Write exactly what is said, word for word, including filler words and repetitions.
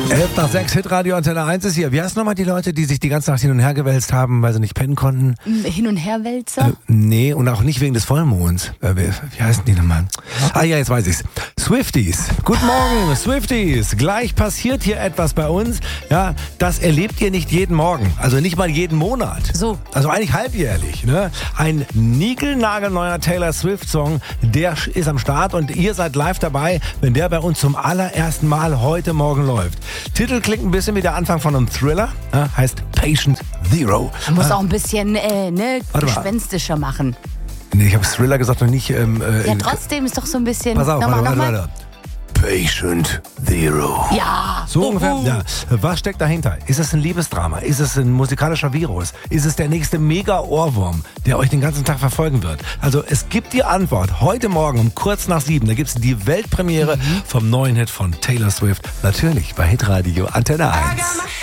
elf nach sechs, Hitradio Antenne eins ist hier. Wie heißen nochmal die Leute, die sich die ganze Nacht hin und her gewälzt haben, weil sie nicht pennen konnten? Hin- und Herwälzer? Äh, nee, und auch nicht wegen des Vollmonds. Äh, wie, wie heißen die nochmal? Ah ja, jetzt weiß ich's. Swifties. Guten Morgen, Swifties. Gleich passiert hier etwas bei uns. Ja, das erlebt ihr nicht jeden Morgen. Also nicht mal jeden Monat. So. Also eigentlich halbjährlich. Ne? Ein niegelnagelneuer Taylor Swift-Song, der ist am Start und ihr seid live dabei, wenn der bei uns zum allerersten Mal heute Morgen läuft. Titel klingt ein bisschen wie der Anfang von einem Thriller, ja, heißt Patient Zero. Man muss Ah, auch ein bisschen äh, ne, Warte mal. gespenstischer machen. nee, ich habe Thriller gesagt und nicht... Ähm, äh, Ja, in- trotzdem ist doch so ein bisschen... Pass auf, nochmal, warte, warte, nochmal. warte. Patient Zero. Ja. So Uhu. ungefähr. Ja. Was steckt dahinter? Ist es ein Liebesdrama? Ist es ein musikalischer Virus? Ist es der nächste Mega-Ohrwurm, der euch den ganzen Tag verfolgen wird? Also es gibt die Antwort heute Morgen um kurz nach sieben. Da gibt es die Weltpremiere vom neuen Hit von Taylor Swift. Natürlich bei Hitradio Antenne eins.